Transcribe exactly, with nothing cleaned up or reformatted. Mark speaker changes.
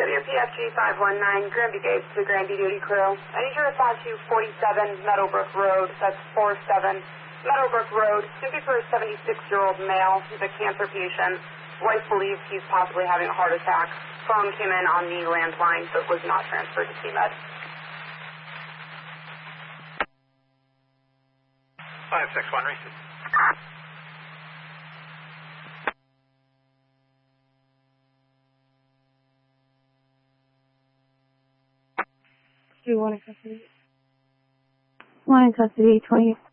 Speaker 1: W P F G five one nine, Granby Gate to Granby Duty Crew. I need you to respond to forty-seven Meadowbrook Road. That's four seven Meadowbrook Road. Looking for a seventy-six-year-old male. He's a cancer patient. Wife believes he's possibly having a heart attack. Phone came in on the landline, but was not transferred to C Med.
Speaker 2: five six one, receive.
Speaker 3: Do you want in custody? One in custody, twenty.